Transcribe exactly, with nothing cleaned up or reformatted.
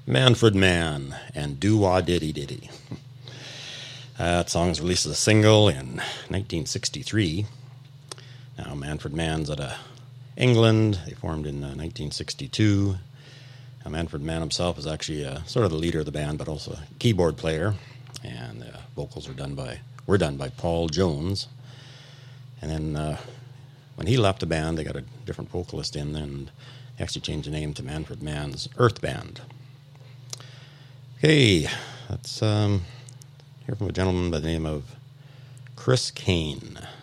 Manfred Mann and Doo-Wah Diddy Diddy. Uh, that song was released as a single in nineteen sixty-three. Now, Manfred Mann's out of England. They formed in uh, nineteen sixty-two. Now, Manfred Mann himself is actually uh, sort of the leader of the band, but also a keyboard player. And the uh, vocals were done by were done by Paul Jones. And then uh, when he left the band, they got a different vocalist in, and they actually changed the name to Manfred Mann's Earth Band. Okay, let's um, hear from a gentleman by the name of Chris Kane.